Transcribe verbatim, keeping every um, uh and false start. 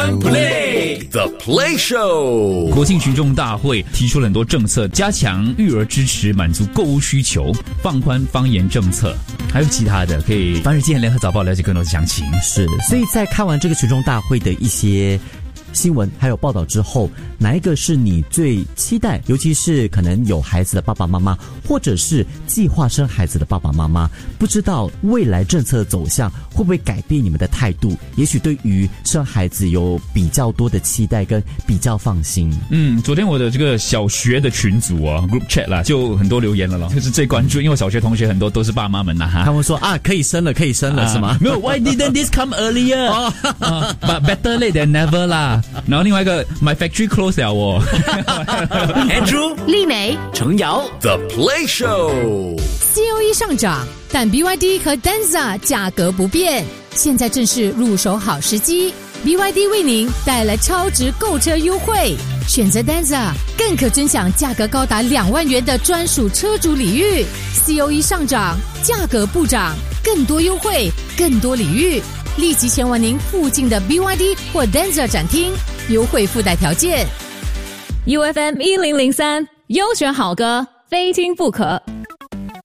one play The Play Show。 国庆群众大会提出了很多政策，加强育儿支持，满足购物需求，放宽方言政策，还有其他的，可以翻日见联合早报了解更多的详情。 是，所以在看完这个群众大会的一些新闻还有报道之后，哪一个是你最期待，尤其是可能有孩子的爸爸妈妈，或者是计划生孩子的爸爸妈妈，不知道未来政策走向会不会改变你们的态度，也许对于生孩子有比较多的期待跟比较放心。 嗯，昨天我的这个小学的群组哦 group chat 啦，就很多留言了咯，就是最关注，因为我小学同学很多都是爸妈们呐哈， 他们说啊可以生了可以生了、啊、是吗？ 没有 why didn't this come earlier、uh, but better late than never 啦。然后另外一个 my factory close 了哦 Andrew 丽美程瑶 The Play Show。 C O E 上涨，但 B Y D 和 Denza 价格不变，现在正是入手好时机。 B Y D 为您带来超值购车优惠，选择 Denza 更可尊享价格高达两万元的专属车主礼遇。 C O E 上涨，价格不涨，更多优惠，更多礼遇，立即前往您附近的 B Y D 或 Denza 展厅，优惠附带条件。 U F M 一零零三，优选好歌，非听不可。